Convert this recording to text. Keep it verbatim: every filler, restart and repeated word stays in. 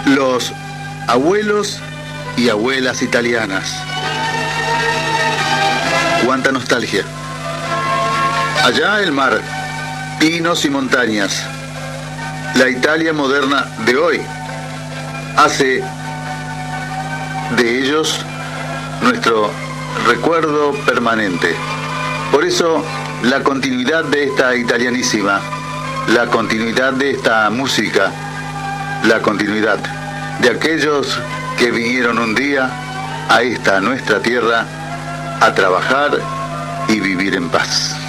Los abuelos y abuelas italianas. Cuánta nostalgia. Allá el mar, pinos y montañas. La Italia moderna de hoy hace de ellos nuestro recuerdo permanente. Por eso la continuidad de esta italianísima, la continuidad de esta música, la continuidad de aquellos que vinieron un día a esta nuestra tierra a trabajar y vivir en paz.